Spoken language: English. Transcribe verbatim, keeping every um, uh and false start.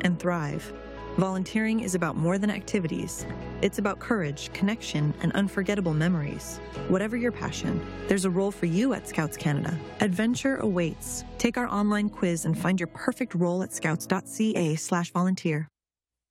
and thrive. Volunteering is about more than activities. It's about courage, connection, and unforgettable memories. Whatever your passion, there's a role for you at Scouts Canada. Adventure awaits. Take our online quiz and find your perfect role at scouts.ca slash volunteer.